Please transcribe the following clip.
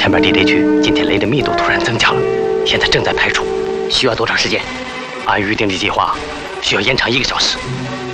前面地雷区今天雷的密度突然增加了，现在正在排除，需要多长时间？按预定的计划，需要延长1个小时。